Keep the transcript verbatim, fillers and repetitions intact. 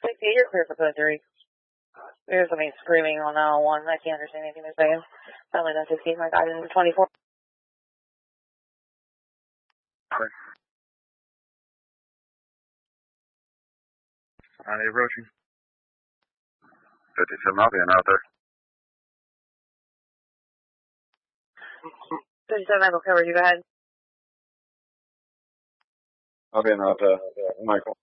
sixty-eight, you're clear for code three. There's something screaming on nine one one. I can't understand anything they're saying. Finally done sixteen, my guidance twenty-four. Okay. Are they approaching? fifty-seven, I'll be in out there. fifty-seven, I will cover you. Go ahead. I'll be in out there, Michael.